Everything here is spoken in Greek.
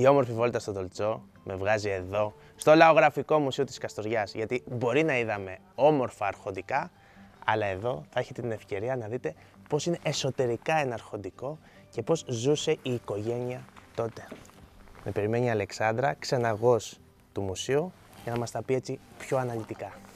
Η όμορφη βόλτα στο Δολτσό με βγάζει εδώ, στο Λαογραφικό Μουσείο της Καστοριάς, γιατί μπορεί να είδαμε όμορφα αρχοντικά, αλλά εδώ θα έχετε την ευκαιρία να δείτε πώς είναι εσωτερικά ένα αρχοντικό και πώς ζούσε η οικογένεια τότε. Με περιμένει η Αλεξάνδρα, ξεναγός του μουσείου, για να μας τα πει έτσι πιο αναλυτικά.